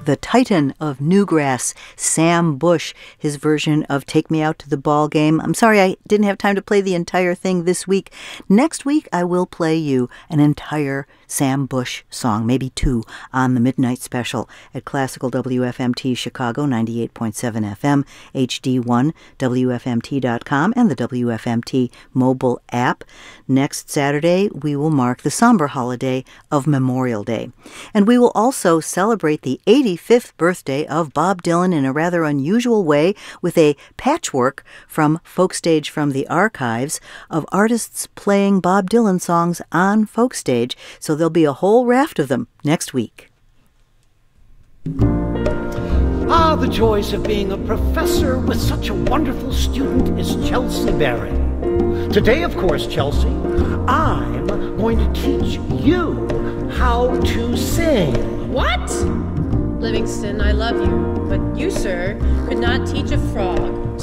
the titan of Newgrass, Sam Bush, his version of Take Me Out to the Ball Game. I'm sorry I didn't have time to play the entire thing this week. Next week, I will play you an entire Sam Bush song, maybe two, on the Midnight Special at Classical WFMT Chicago 98.7 FM, HD1, WFMT.com, and the WFMT mobile app. Next Saturday, we will mark the somber holiday of Memorial Day. And we will also celebrate the 85th birthday of Bob Dylan in a rather unusual way with a patchwork from Folkstage from the Archives of artists playing Bob Dylan songs on Folkstage. So there'll be a whole raft of them next week. Ah, the joys of being a professor with such a wonderful student as Chelsea Barron. Today, of course, Chelsea, I'm going to teach you how to sing. What? Livingston, I love you, but you, sir, could not teach a frog